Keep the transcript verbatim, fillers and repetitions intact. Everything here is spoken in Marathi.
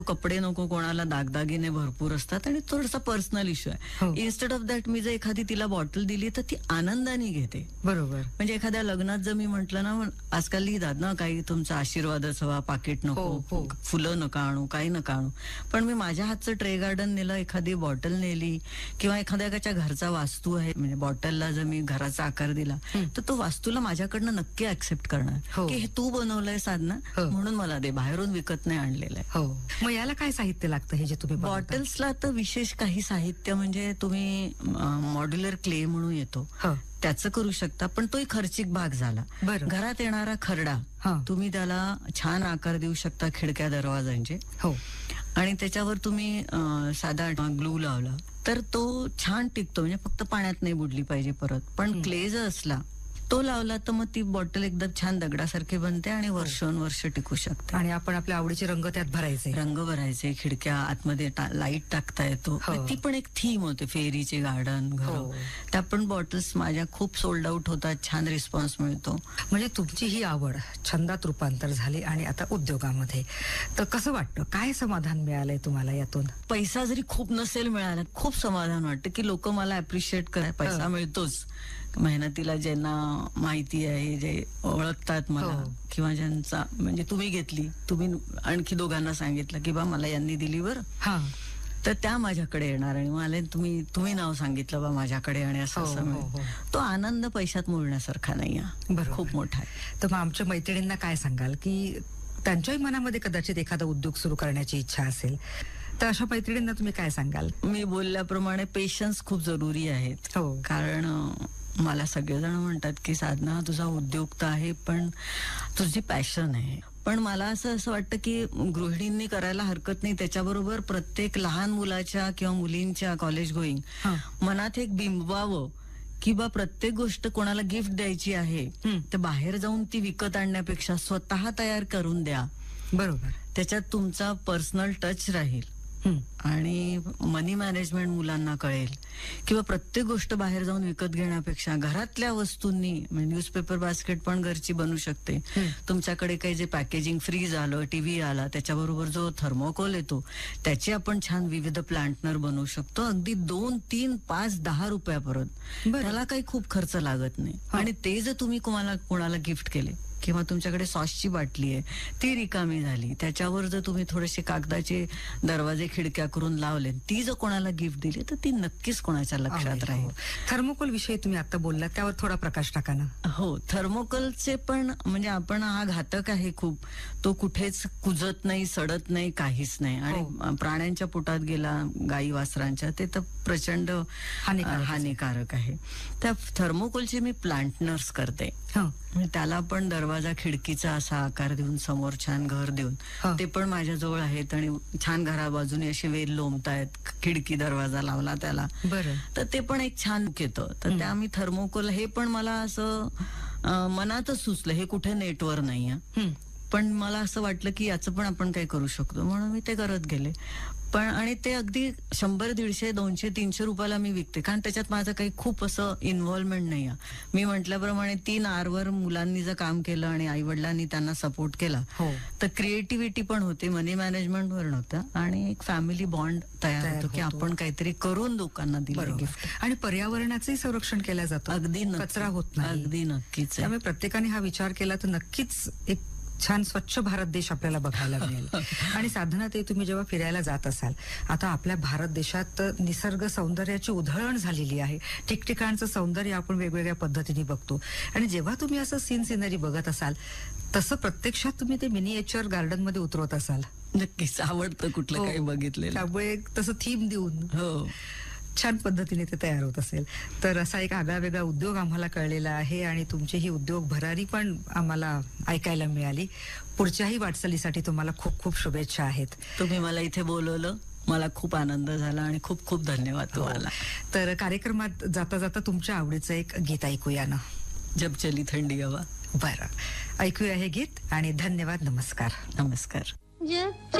कपडे नको कोणाला, दागदागिने भरपूर असतात आणि थोडासा पर्सनल इश्यू आहे. इन्स्टेड ऑफ दॅट मी जर एखादी तिला बॉटल दिली तर ती आनंदाने घेते. बरोबर. म्हणजे एखाद्या लग्नात जर मी म्हंटल ना, आजकाल लिहितात ना काही तुमचा आशीर्वादच हवा, पाकिट नको, हो, हो. फुलं नका आणू, काही नका आणू, पण मी माझ्या हातचं ट्रे गार्डन नेलं, एखादी बॉटल नेली किंवा एखाद्याच्या घरचा वास्तू आहे म्हणजे बॉटलला जर मी घराचा आकार दिला तर तो वास्तूला माझ्याकडनं नक्की ऍक्सेप्ट करणार हो. की हे तू बनवलंय साधना हो. म्हणून मला दे, बाहेरून विकत नाही आणलेलं आहे. हो. मग याला काय साहित्य लागतं हे जे तुम्ही बनवता? बॉटल्सला तर विशेष काही साहित्य म्हणजे तुम्ही मॉड्युलर क्ले म्हणून येतो हो. त्याचं करू शकता, पण तोही खर्चिक भाग झाला. बरं. घरात येणारा खरडा हा. तुम्ही त्याला छान आकार देऊ शकता, खिडक्या दरवाजांचे. हो. आणि त्याच्यावर तुम्ही अं, साधा ग्लू लावला तर तो छान टिकतो, म्हणजे फक्त पाण्यात नाही बुडली पाहिजे परत. पण क्ले जर असला तो लावला तर मग ती बॉटल एकदम छान दगडासारखी बनते आणि वर्षानुवर्ष टिकू शकते. आणि आपण आपल्या आवडीचे रंग त्यात भरायचे, रंग भरायचे, खिडक्या आतमध्ये लाईट टाकता येतो. हो. ती पण एक थीम होते, फेरीचे गार्डन, घर. हो. त्या पण बॉटल्स माझ्या खूप सोल्ड आउट होतात, छान रिस्पॉन्स मिळतो. म्हणजे तुमची ही आवड छंदात रूपांतर झाली आणि आता उद्योगामध्ये. तर कसं वाटतं, काय समाधान मिळालंय तुम्हाला यातून? पैसा जरी खूप नसेल मिळाला, खूप समाधान वाटतं की लोक मला अप्रिशिएट करायला. पैसा मिळतोच, मेहनतीला ज्यांना माहिती आहे, जे ओळखतात मला, हो. किंवा ज्यांचा म्हणजे तुम्ही घेतली, तुम्ही आणखी दोघांना सांगितलं की बा मला यांनी दिली बरं, हा, तर त्या माझ्याकडे येणार आणि मला तुम्ही तुम्ही नाव सांगितलं बा माझ्याकडे आणि असं हो, असं हो, मिळेल. हो. तो आनंद पैशात मोडण्यासारखा नाही आहे, बरोबर. खूप मोठा आहे. तर मग आमच्या मैत्रिणींना काय सांगाल की त्यांच्याही मनामध्ये कदाचित एखादा उद्योग सुरू करण्याची इच्छा असेल, तर अशा मैत्रिणींना तुम्ही काय सांगाल? मी बोलल्याप्रमाणे पेशन्स खूप जरुरी आहेत. हो. कारण अं, मला सगळेजण म्हणतात की साधना तुझा उद्योग तर आहे पण तुझी पॅशन आहे. पण मला असं असं वाटतं की गृहिणींनी करायला हरकत नाही, त्याच्याबरोबर प्रत्येक लहान मुलाच्या किंवा मुलींच्या कॉलेज गोईंग हा. मनात एक बिंबवावं की बा प्रत्येक गोष्ट कोणाला गिफ्ट द्यायची आहे तर बाहेर जाऊन ती विकत आणण्यापेक्षा स्वतः तयार करून द्या. बरोबर. त्याच्यात तुमचा पर्सनल टच राहील आणि मनी मॅनेजमेंट मुलांना कळेल. किंवा प्रत्येक गोष्ट बाहेर जाऊन विकत घेण्यापेक्षा घरातल्या वस्तूंनी, म्हणजे न्यूजपेपर बास्केट पण घरची बनू शकते. तुमच्याकडे काही जे पॅकेजिंग, फ्रीज आलं, टीव्ही आला, त्याच्याबरोबर जो थर्मोकोल येतो त्याचे आपण छान विविध प्लांटनर बनवू शकतो, अगदी दोन तीन पाच दहा रुपयापर्यंत. त्याला काही खूप खर्च लागत नाही. आणि ते जर तुम्ही कोणाला कोणाला गिफ्ट केले किंवा तुमच्याकडे सॉसची बाटली आहे ती रिकामी झाली, त्याच्यावर जर तुम्ही थोडेसे कागदाचे दरवाजे खिडक्या करून लावले, ती जर कोणाला गिफ्ट दिली तर ती नक्कीच कोणाच्या लक्षात राहील. थर्मोकोल विषयी तुम्ही आता बोललात, त्यावर थोडा प्रकाश टाका ना. हो, थर्मोकोलचे पण म्हणजे आपण हा घातक आहे खूप, तो कुठेच कुजत नाही, सडत नाही, काहीच नाही. आणि प्राण्यांच्या पोटात गेला, गाई वासरांच्या, ते तर प्रचंड हानिकारक हानिकारक आहे. त्या थर्मोकोलचे मी प्लांटनर्स करते. त्याला पण दरवाजा खिडकीचा असा आकार देऊन, समोर छान घर देऊन, ते पण माझ्याजवळ आहेत आणि छान घरा बाजूने असे वेल लोंबतायत. खिडकी दरवाजा लावला त्याला, बरं, तर ते पण एक छान लुक येतं. तर त्या मी थर्मोकोल, हे पण मला असं मनातच सुचलं, हे कुठे नेटवर नाही आहे, पण मला असं वाटलं की याचं पण आपण काही करू शकतो, म्हणून मी ते करत गेले. पण आणि ते अगदी शंभर दीडशे दोनशे तीनशे रुपयाला मी विकते, कारण त्याच्यात माझं काही खूप असं इन्व्हॉल्वमेंट नाही आहे. मी म्हटल्याप्रमाणे तीन आरवर मुलांनी जर काम केलं आणि आई वडिलांनी त्यांना सपोर्ट केला तर क्रिएटिव्हिटी पण होते, मनी मॅनेजमेंट वर नव्हतं आणि एक फॅमिली बॉन्ड तयार होतो की आपण काहीतरी करून लोकांना दिलं गिफ्ट. आणि पर्यावरणाचंही संरक्षण केलं जातं, अगदी कचरा होत नाही. अगदी नक्कीच. त्यामुळे प्रत्येकाने हा विचार केला तर नक्कीच एक छान स्वच्छ भारत देश आपल्याला बघायला मिळेल. आणि साधना, ते तुम्ही जेव्हा फिरायला जात असाल, आता आपल्या भारत देशात निसर्ग सौंदर्याची उधळण झालेली आहे, ठिकठिकाणचं सौंदर्य आपण वेगवेगळ्या पद्धतीने बघतो. आणि जेव्हा तुम्ही असं सीन सिनरी बघत असाल तसं प्रत्यक्षात तुम्ही ते मिनिएचर गार्डन मध्ये उतरवत असाल. नक्कीच आवडतं कुठलं काही बघितलेलं, त्यामुळे तसं थीम देऊन हो छान पद्धतीने ते तयार होत असेल. तर असा एक आगळा वेगळा उद्योग आम्हाला कळलेला आहे आणि तुमची ही उद्योग भरारी पण आम्हाला ऐकायला मिळाली. पुढच्याही वाटचालीसाठी तुम्हाला खूप खूप शुभेच्छा आहेत. तुम्ही मला इथे बोलवलं, मला खूप आनंद झाला आणि खूप खूप धन्यवाद तुम्हाला. तर कार्यक्रमात जाता जाता तुमच्या आवडीचं एक गीत ऐकूया ना. जब चली थंडी हवा. बरं, ऐकूया हे गीत आणि धन्यवाद. नमस्कार. नमस्कार. जब